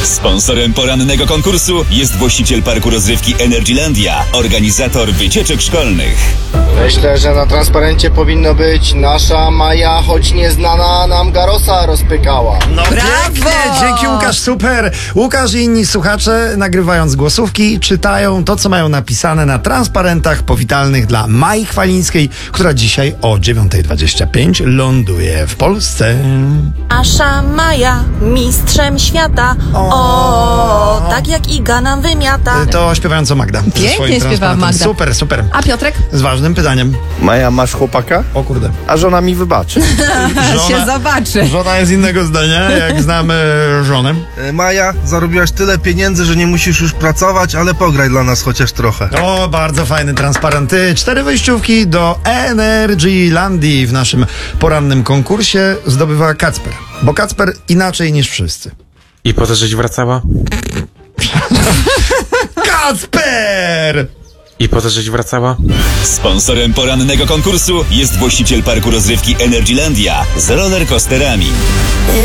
Sponsorem porannego konkursu jest właściciel parku rozrywki Energylandia, organizator wycieczek szkolnych. Myślę, że na transparencie powinno być nasza Maja, choć nieznana nam Garosa rozpykała. No pięknie, dzięki Łukasz, super. Łukasz i inni słuchacze, nagrywając głosówki, czytają to, co mają napisane na transparentach powitalnych dla Mai Chwalińskiej, która dzisiaj o 9:25 ląduje w Polsce. Nasza Maja, mistrzem świata. O, tak jak Iga nam wymiata. To śpiewająca Magda. ze Pięknie swoim śpiewa transparentem. Magda. Super, super. A Piotrek? Z ważnym pytaniem. Maja, masz chłopaka? O kurde. A żona mi wybaczy. Się zobaczy. Żona jest innego zdania, jak znamy żonę. Maja, zarobiłaś tyle pieniędzy, że nie musisz już pracować, ale pograj dla nas chociaż trochę. O, bardzo fajny transparent. 4 wejściówki do Energylandii w naszym porannym konkursie zdobywa Kacper. Bo Kacper inaczej niż wszyscy. I po to, żeś wracała? Kacper! I po to, żeś wracała? Sponsorem porannego konkursu jest właściciel parku rozrywki Energylandia z rollercoasterami.